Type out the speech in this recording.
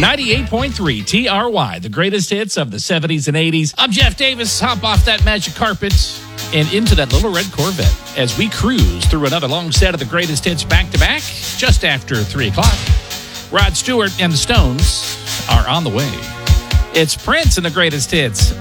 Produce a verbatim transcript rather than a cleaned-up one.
ninety-eight point three T R Y, the greatest hits of the seventies and eighties. I'm Jeff Davis. Hop off that magic carpet and into that little red Corvette as we cruise through another long set of the greatest hits back-to-back just after three o'clock. Rod Stewart and the Stones are on the way. It's Prince and the greatest hits.